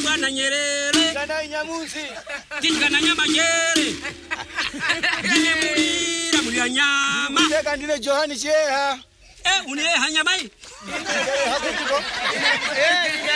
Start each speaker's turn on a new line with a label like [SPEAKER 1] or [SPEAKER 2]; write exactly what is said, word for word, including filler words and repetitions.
[SPEAKER 1] Bwana Nyerere
[SPEAKER 2] kana nyamusi
[SPEAKER 1] tingana nyama jere dine mulira mulya nyama
[SPEAKER 2] ndeka ndine Johani Cheha
[SPEAKER 1] eh uneha nyama hii
[SPEAKER 2] hakuko eh